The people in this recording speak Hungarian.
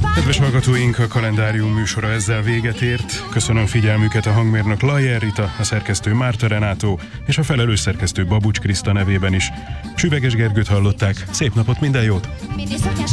Kedves hallgatóink, a kalendárium műsora ezzel véget ért. Köszönöm figyelmüket a hangmérnök Lajer Rita, a szerkesztő Márta Renátó és a felelős szerkesztő Babucs Kriszta nevében is. Süveges Gergőt hallották, szép napot, minden jót!